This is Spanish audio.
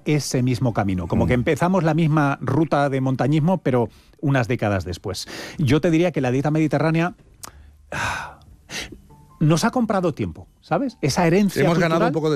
ese mismo camino, como que empezamos la misma ruta de montañismo, pero unas décadas después. Yo te diría que la dieta mediterránea nos ha comprado tiempo, ¿sabes? Esa herencia Hemos cultural, ganado un poco de